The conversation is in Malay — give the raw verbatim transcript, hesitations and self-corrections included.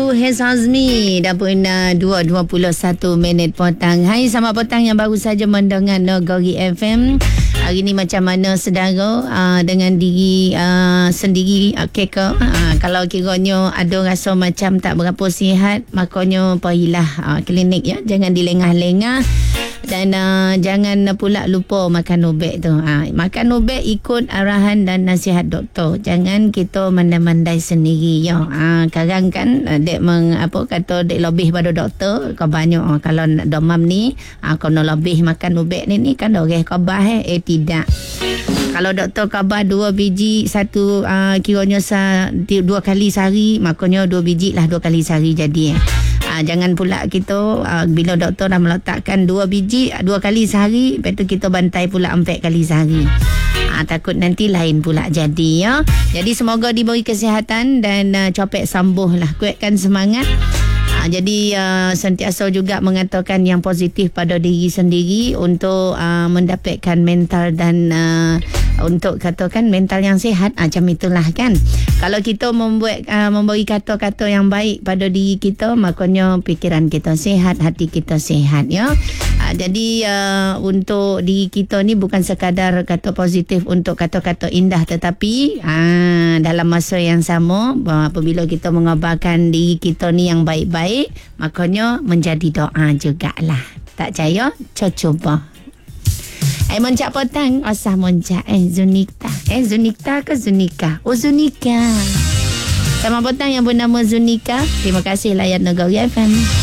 Hez Hazmi dah pun uh, dua dua puluh satu minit petang. Hai, selamat petang yang baru saja mendengar Nagori F M. Hari ni macam mana saudara uh, dengan diri uh, sendiri okey ke? Uh, kalau kiranya ada rasa macam tak berapa sihat, makanya pergilah uh, klinik ya. Jangan dilengah-lengah. Dan uh, jangan pula lupa makan ubat tu. Ha, makan ubat ikut arahan dan nasihat doktor. Jangan kita mandai-mandai sendiri ya. Ha, kadang kan dek meng apa kata dek lebih pada doktor kau banyak ha, kalau demam ni ha, kena lebih makan ubat ni ni kan orang khabar eh. eh tidak. Kalau doktor khabar dua biji satu uh, kiranya sa, dua kali sehari, makanya dua biji lah dua kali sehari jadi eh. Ha, jangan pula kita uh, bila doktor dah meletakkan dua biji dua kali sehari, lepas tu kita bantai pula empat kali sehari. Ha, takut nanti lain pula jadi ya. Jadi semoga diberi kesihatan dan uh, copek sambuh lah, kuatkan semangat. Ha, jadi uh, sentiasa juga mengatakan yang positif pada diri sendiri untuk uh, mendapatkan mental dan uh, untuk katakan mental yang sihat, macam itulah kan. Kalau kita membuat uh, memberi kata-kata yang baik pada diri kita, makanya fikiran kita sihat, hati kita sihat ya. Uh, jadi uh, untuk diri kita ni bukan sekadar kata positif untuk kata-kata indah, tetapi uh, dalam masa yang sama apabila kita mengabarkan diri kita ni yang baik-baik, makanya menjadi doa jugalah. Tak percaya? Cuba. Eh, moncak petang. Osah moncak. Eh, Zunika. Eh, Zunika ke Zunika? Oh, Zunika. Selamat petang yang bernama Zunika. Terima kasih layan Nagori F M.